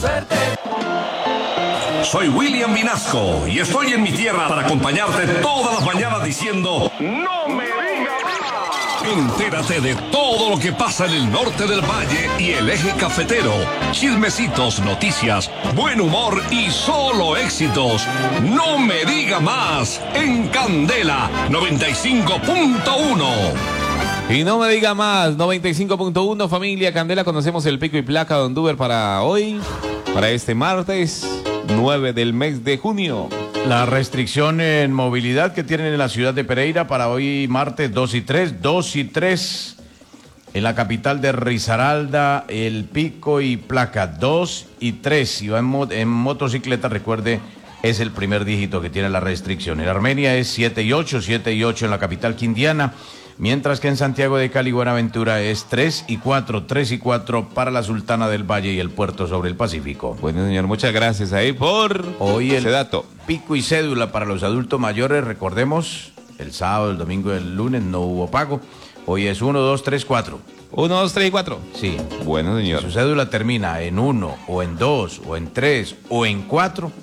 Soy William Vinasco y estoy en mi tierra para acompañarte todas las mañanas diciendo ¡No me digas más! Entérate de todo lo que pasa en el norte del valle y el eje cafetero. Chismecitos, noticias, buen humor y solo éxitos. ¡No me diga más! En Candela 95.1. Y no me diga más, 95.1, familia Candela. Conocemos el pico y placa de Honduber para hoy, para este martes 9 del mes de junio. La restricción en movilidad que tienen en la ciudad de Pereira para hoy martes 2 y 3 en la capital de Risaralda, el pico y placa 2 y 3. Si va en motocicleta, recuerde, es el primer dígito que tiene la restricción. En Armenia es 7 y 8 en la capital quindiana. Mientras que en Santiago de Cali, Buenaventura es 3 y 4 para la Sultana del Valle y el puerto sobre el Pacífico. Bueno, señor, muchas gracias ahí por hoy ese dato. Pico y cédula para los adultos mayores, recordemos, el sábado, el domingo y el lunes no hubo pago. Hoy es 1, 2, 3, 4. 1, 2, 3 y 4. Sí. Bueno, señor. Si su cédula termina en 1, o en 2, o en 3, o en 4,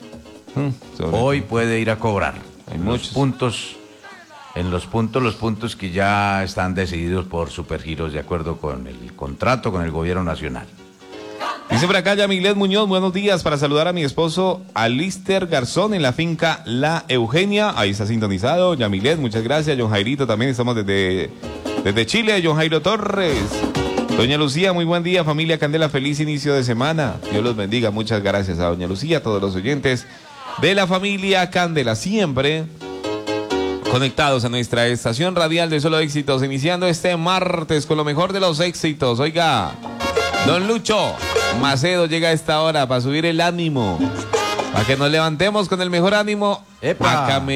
hoy puede ir a cobrar. Hay muchos puntos. En los puntos que ya están decididos por Supergiros de acuerdo con el contrato con el gobierno nacional. Dice por acá Yamilet Muñoz, buenos días, para saludar a mi esposo Alister Garzón en la finca La Eugenia. Ahí está sintonizado, Yamilet, muchas gracias. John Jairito también, estamos desde Chile, John Jairo Torres. Doña Lucía, muy buen día, familia Candela, feliz inicio de semana. Dios los bendiga, muchas gracias a doña Lucía, a todos los oyentes de la familia Candela, siempre conectados a nuestra estación radial de Solo Éxitos, iniciando este martes con lo mejor de los éxitos. Oiga, don Lucho Macedo llega a esta hora para subir el ánimo, para que nos levantemos con el mejor ánimo. ¡Epa! Acá